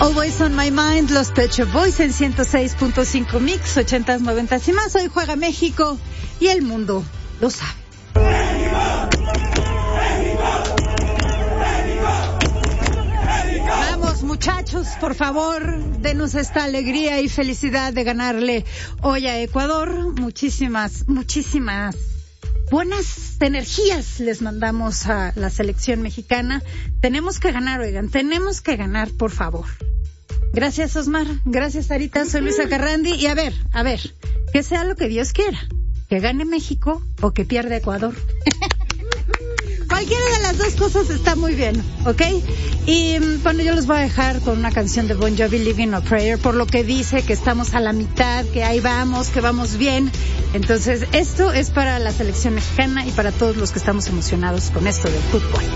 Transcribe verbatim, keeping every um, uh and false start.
Always on my mind, los Pet Shop Boys en ciento seis punto cinco Mix, ochentas, noventas y más. Hoy juega México y el mundo lo sabe. Vamos, muchachos, por favor, denos esta alegría y felicidad de ganarle hoy a Ecuador. Muchísimas, muchísimas buenas energías les mandamos a la selección mexicana. Tenemos que ganar, oigan, tenemos que ganar, por favor. Gracias, Osmar. Gracias, Sarita. Soy Luisa Carrandi. Y a ver, a ver, que sea lo que Dios quiera. Que gane México o que pierda Ecuador. Cualquiera de las dos cosas está muy bien, ¿ok? Y bueno, yo los voy a dejar con una canción de Bon Jovi, Living a Prayer, por lo que dice que estamos a la mitad, que ahí vamos, que vamos bien. Entonces, esto es para la selección mexicana y para todos los que estamos emocionados con esto del fútbol.